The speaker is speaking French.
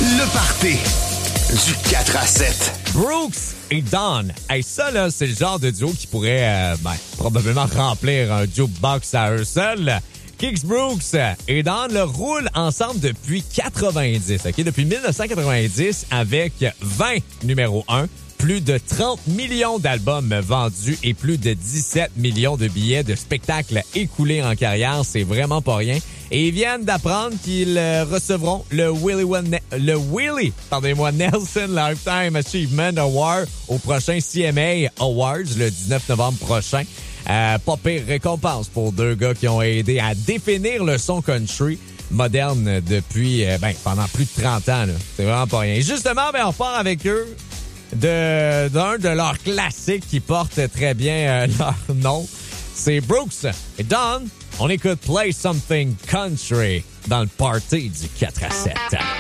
Le party du 4 à 7. Brooks et Dawn. Hey, ça, là, c'est le genre de duo qui pourrait probablement remplir un jukebox à eux seuls. Kix Brooks et Dawn le roulent ensemble depuis 90. OK? Depuis 1990 avec 20 numéro 1. Plus de 30 millions d'albums vendus et plus de 17 millions de billets de spectacles écoulés en carrière. C'est vraiment pas rien. Et ils viennent d'apprendre qu'ils recevront le Nelson Lifetime Achievement Award au prochain CMA Awards le 19 novembre prochain. Pas pire récompense pour deux gars qui ont aidé à définir le son country moderne depuis pendant plus de 30 ans. Là. C'est vraiment pas rien. Et justement, on part avec eux d'un de leurs classiques qui porte très bien leur nom. C'est Brooks et Dawn. On écoute Play Something Country dans le party du 4 à 7.